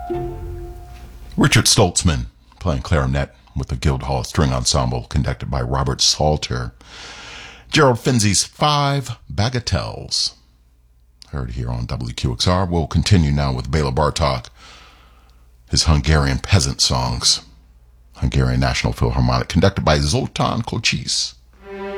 Richard Stoltzman playing clarinet with the Guildhall String Ensemble conducted by Robert Salter. Gerald Finzi's 5 Bagatelles. Heard here on WQXR. We'll continue now with Bela Bartok, his Hungarian peasant songs. Hungarian National Philharmonic conducted by Zoltán Kocsis.